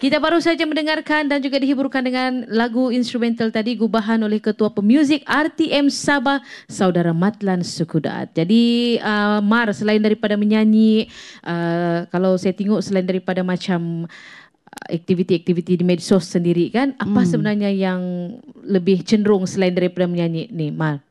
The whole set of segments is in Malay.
Kita baru saja mendengarkan dan juga dihiburkan dengan lagu instrumental tadi gubahan oleh Ketua Pemuzik RTM Sabah, Saudara Matlan Sukudat. Jadi Mar, selain daripada menyanyi, kalau saya tengok selain daripada macam aktiviti-aktiviti di medsos sendiri kan, apa sebenarnya yang lebih cenderung selain daripada menyanyi ni, Mar?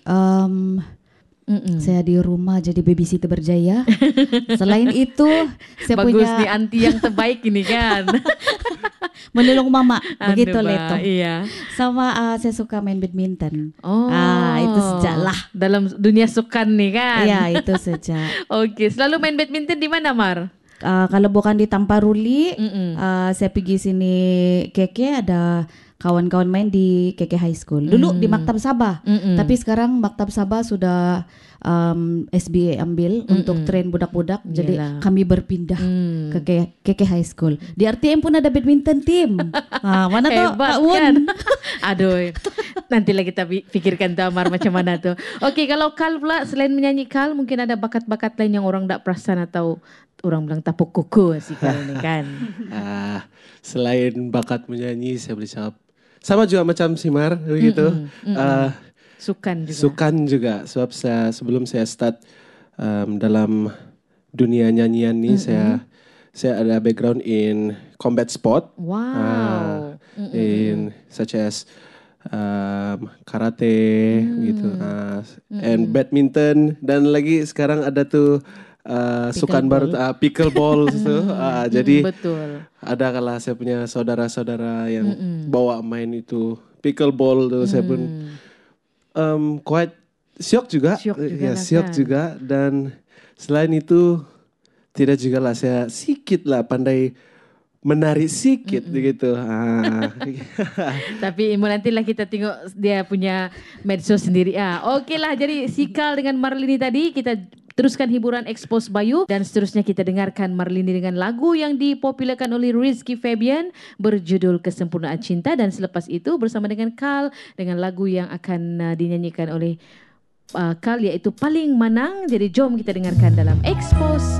Saya di rumah jadi babysitter berjaya. Selain itu, saya Bagus punya nih, anti yang terbaik ini kan. menolong mama, begitu Aduh, Leto. Iya. Sama saya suka main badminton. Oh, itu sejak lah. Dalam dunia sukan nih kan. Iya, itu sejak. Okey, selalu main badminton di mana, Mar? Kalau bukan di Tamparuli, saya pergi sini Keke, ada kawan-kawan main di Keke High School. Dulu di Maktab Sabah, tapi sekarang Maktab Sabah sudah SBA ambil untuk train budak-budak. Jadi kami berpindah ke Keke High School. Di RTM pun ada badminton team. Mana tuh Kak Wun? Kan? Aduh, nantilah kita pikirkan tuh Amar macam mana tuh. Okey, kalau Kal pula, selain menyanyi Kal, mungkin ada bakat-bakat lain yang orang tak perasan atau orang bilang tapuk kuku si Kal ni kan. Selain bakat menyanyi, saya boleh cakap sama juga macam Simar begitu. Sukan juga. Sukan juga. Sebab sebelum saya start dalam dunia nyanyian ni, saya ada background in combat sport. Wow. In such as karate gitu. And badminton, dan lagi sekarang ada tuh sukan baru pickleball tu. Jadi betul. ada kalau saya punya saudara-saudara yang bawa main itu pickleball tu, saya pun quite syok juga. Syok juga. Dan selain itu tidak juga lah, saya sikit lah pandai menari sikit begitu. Tapi nantilah kita tengok dia punya medsos sendiri. Okeylah, jadi Sikal dengan Marlini tadi, kita teruskan hiburan Expose Bayu dan seterusnya kita dengarkan Marlini dengan lagu yang dipopularkan oleh Rizky Febian berjudul Kesempurnaan Cinta, dan selepas itu bersama dengan Kal dengan lagu yang akan dinyanyikan oleh Kal, iaitu Paling Manang. Jadi jom kita dengarkan dalam Expose